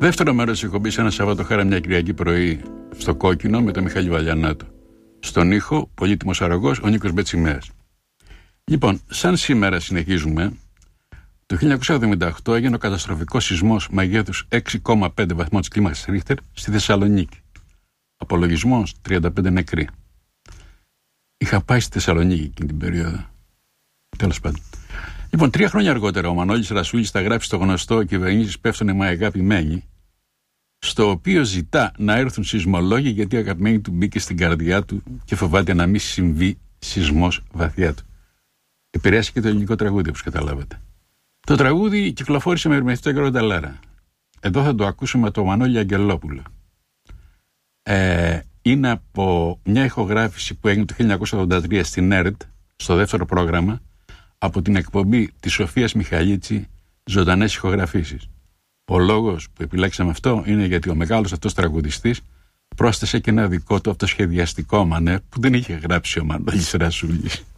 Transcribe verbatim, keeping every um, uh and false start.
Δεύτερο μέρος της εκπομπής, ένα Σαββατοχάρα μια Κυριακή πρωί στο Κόκκινο με τον Μιχάλη Βαλιανάτο. Στον ήχο, πολύτιμος αρρωγός, ο Νίκος Μπετσιμέας. Λοιπόν, σαν σήμερα συνεχίζουμε, το χίλια εννιακόσια εβδομήντα οκτώ έγινε ο καταστροφικός σεισμός μεγέθους έξι κόμμα πέντε βαθμών της κλίμακας Ρίχτερ στη Θεσσαλονίκη. Απολογισμός τριάντα πέντε νεκροί. Είχα πάει στη Θεσσαλονίκη εκείνη την περίοδο. Τέλος πάντων. Λοιπόν, τρία χρόνια αργότερα ο Μανώλης Ρασούλης θα γράψει στο γνωστό «Κυβερνήσεις πέφτουνε μα αγαπημένοι», στο οποίο ζητά να έρθουν σεισμολόγοι γιατί η αγαπημένη του μπήκε στην καρδιά του και φοβάται να μην συμβεί σεισμός βαθιά του. Επηρέασε και το ελληνικό τραγούδι, όπως καταλάβατε. Το τραγούδι κυκλοφόρησε με ερμηνευτή τον Γιώργο Νταλάρα. Εδώ θα το ακούσουμε το Μανώλη Αγγελόπουλο. Ε, είναι από μια ηχογράφηση που έγινε το χίλια εννιακόσια ογδόντα τρία στην ΕΡΤ, στο δεύτερο πρόγραμμα, από την εκπομπή της Σοφίας Μιχαλίτση, ζωντανές ηχογραφήσεις. Ο λόγος που επιλέξαμε αυτό είναι γιατί ο μεγάλος αυτός τραγουδιστής πρόσθεσε και ένα δικό του αυτοσχεδιαστικό μανέ που δεν είχε γράψει ο Μανώλης Ρασούλης.